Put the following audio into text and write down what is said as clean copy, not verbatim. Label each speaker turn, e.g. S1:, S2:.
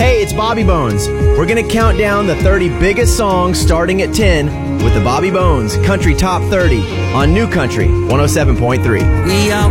S1: Hey, it's Bobby Bones. We're going to count down the 30 biggest songs starting at 10 with the Bobby Bones Country Top 30 on New Country 107.3.
S2: We are